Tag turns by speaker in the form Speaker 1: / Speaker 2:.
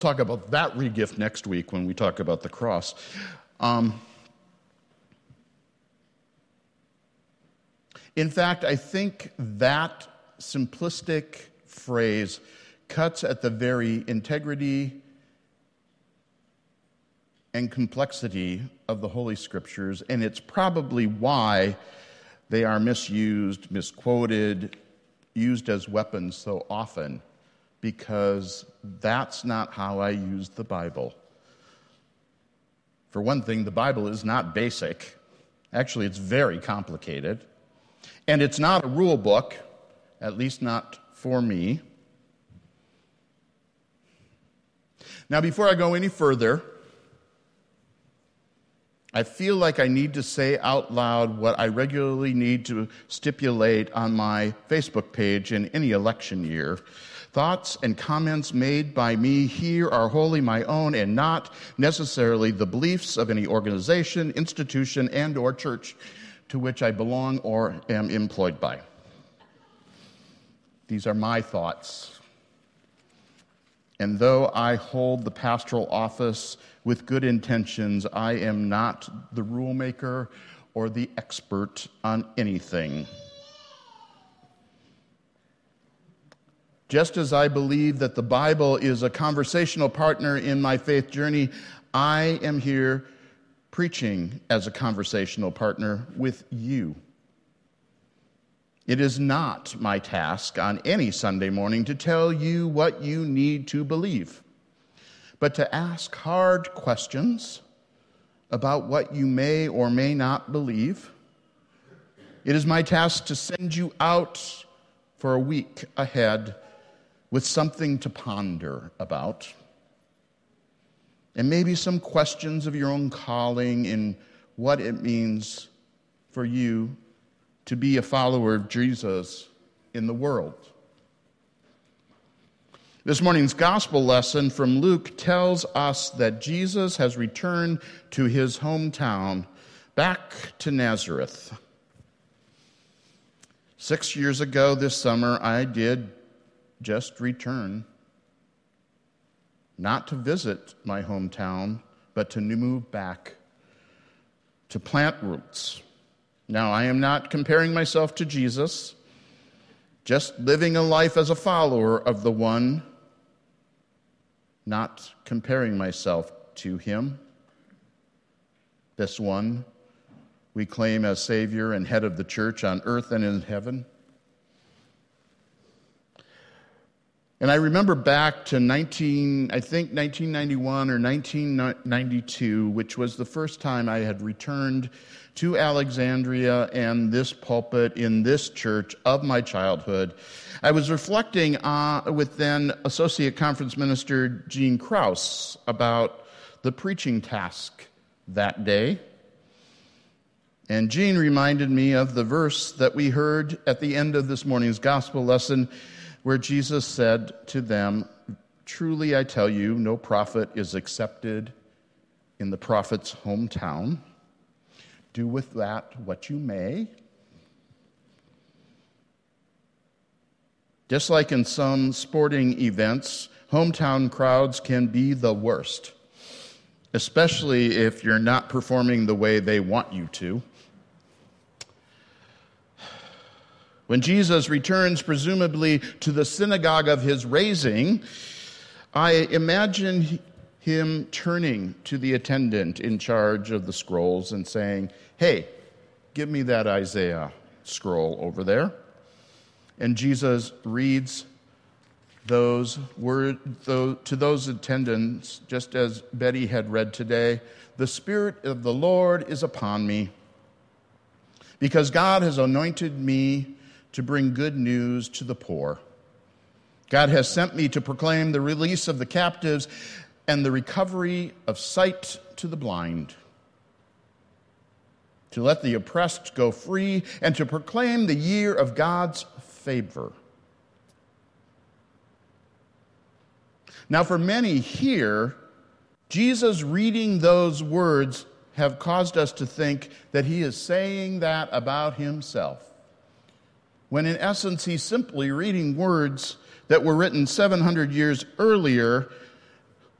Speaker 1: Talk about that regift next week when we talk about the cross. In fact, I think that simplistic phrase cuts at the very integrity and complexity of the Holy Scriptures, and it's probably why they are misused, misquoted, used as weapons so often, because that's not how I use the Bible. For one thing, the Bible is not basic. Actually, it's very complicated. And it's not a rule book, at least not for me. Now, before I go any further, I feel like I need to say out loud what I regularly need to stipulate on my Facebook page in any election year. Thoughts and comments made by me here are wholly my own and not necessarily the beliefs of any organization, institution, and or church to which I belong or am employed by. These are my thoughts. And though I hold the pastoral office with good intentions, I am not the rule maker or the expert on anything. Just as I believe that the Bible is a conversational partner in my faith journey, I am here preaching as a conversational partner with you. It is not my task on any Sunday morning to tell you what you need to believe, but to ask hard questions about what you may or may not believe. It is my task to send you out for a week ahead with something to ponder about, and maybe some questions of your own calling in what it means for you to be a follower of Jesus in the world. This morning's gospel lesson from Luke tells us that Jesus has returned to his hometown, back to Nazareth. 6 years ago this summer, I did just return, not to visit my hometown, but to move back, to plant roots. Now, I am not comparing myself to Jesus, just living a life as a follower of the one, not comparing myself to him, this one we claim as Savior and head of the church on earth and in heaven. And I remember back to 1991 or 1992, which was the first time I had returned to Alexandria and this pulpit in this church of my childhood. I was reflecting with then Associate Conference Minister Gene Krause about the preaching task that day. And Gene reminded me of the verse that we heard at the end of this morning's gospel lesson, where Jesus said to them, "Truly I tell you, no prophet is accepted in the prophet's hometown. Do with that what you may." Just like in some sporting events, hometown crowds can be the worst, especially if you're not performing the way they want you to. When Jesus returns, presumably to the synagogue of his raising, I imagine him turning to the attendant in charge of the scrolls and saying, "Hey, give me that Isaiah scroll over there." And Jesus reads those words to those attendants, just as Betty had read today, "The Spirit of the Lord is upon me, because God has anointed me to bring good news to the poor. God has sent me to proclaim the release of the captives and the recovery of sight to the blind, to let the oppressed go free, and to proclaim the year of God's favor." Now, for many here, Jesus reading those words have caused us to think that he is saying that about himself, when in essence he's simply reading words that were written 700 years earlier